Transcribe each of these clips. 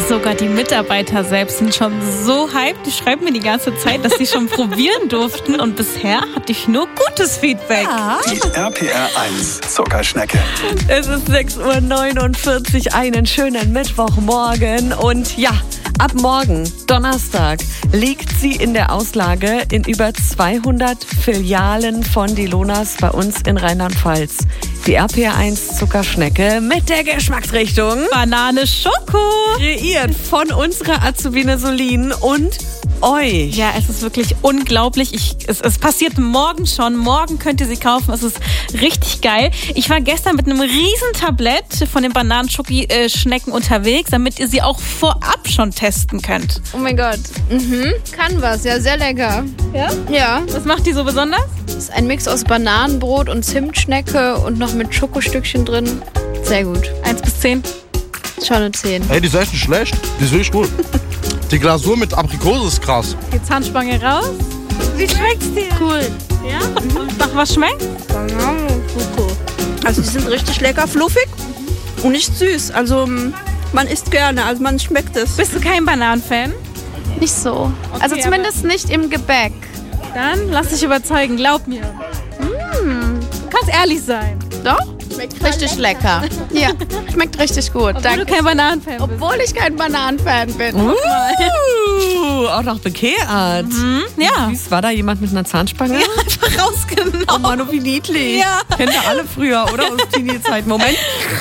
Sogar die Mitarbeiter selbst sind schon so hyped. Die schreiben mir die ganze Zeit, dass sie schon probieren durften. Und bisher hatte ich nur gutes Feedback. Ja. Die RPR 1 Zuckerschnecke. Es ist 6:49 Uhr, einen schönen Mittwochmorgen. Und ja, ab morgen, Donnerstag, liegt sie in der Auslage in über 200 Filialen von die Lonas bei uns in Rheinland-Pfalz. Die RPR 1 Zuckerschnecke mit der Geschmacksrichtung Banane Schoko. kreiert von unserer Azubine Solin und euch. Ja, es ist wirklich unglaublich. Es passiert morgen schon. Morgen könnt ihr sie kaufen. Es ist richtig geil. Ich war gestern mit einem riesen Tablett von den Bananenschoki-Schnecken unterwegs, damit ihr sie auch vorab schon testen könnt. Oh mein Gott. Kann was. Ja, sehr lecker. Ja? Ja. Was macht die so besonders? Das ist ein Mix aus Bananenbrot und Zimtschnecke und noch mit Schokostückchen drin. Sehr gut. 1 bis 10. Schon eine 10. Ey, die ist echt nicht schlecht. Die ist wirklich gut. Die Glasur mit Aprikose ist krass. Die Zahnspange raus. Wie schmeckt's dir? Cool. Ja? Und nach was schmeckt? Also die sind richtig lecker, fluffig und nicht süß. Also man isst gerne, also man schmeckt es. Bist du kein Bananenfan? Nicht so. Also zumindest nicht im Gebäck. Dann lass dich überzeugen, glaub mir. Du kannst ehrlich sein. Doch? Schmeckt richtig lecker. Ja, schmeckt richtig gut. Obwohl du kein Bananenfan bist. Obwohl ich kein Bananenfan bin. Auch noch bekehrt. Ja. Süß, war da jemand mit einer Zahnspange? Einfach rausgenommen. Oh Mann, wie niedlich. Ja. Kennt ihr alle früher, oder? Aus Teenie-Zeit. Moment.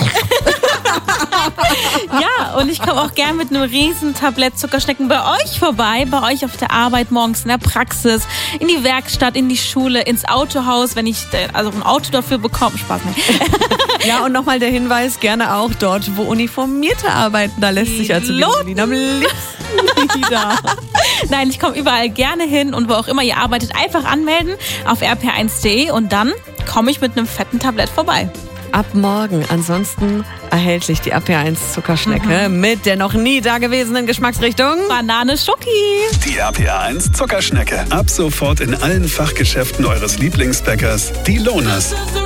Ja, und ich komme auch gern mit einem riesen Tablett Zuckerschnecken bei euch vorbei. Bei euch auf der Arbeit, morgens in der Praxis, in die Werkstatt, in die Schule, ins Autohaus, wenn ich also ein Auto dafür bekomme. Spaß nicht. Ja, und nochmal der Hinweis, gerne auch dort, wo Uniformierte arbeiten. Da lässt sich also Solin am liebsten wieder. Nein, ich komme überall gerne hin und wo auch immer ihr arbeitet, einfach anmelden auf rpr1.de und dann komme ich mit einem fetten Tablett vorbei. Ab morgen ansonsten erhältlich die RPR1 Zuckerschnecke mit der noch nie dagewesenen Geschmacksrichtung Banane Schoki. Die RPR 1 Zuckerschnecke. Ab sofort in allen Fachgeschäften eures Lieblingsbäckers, die Lonas.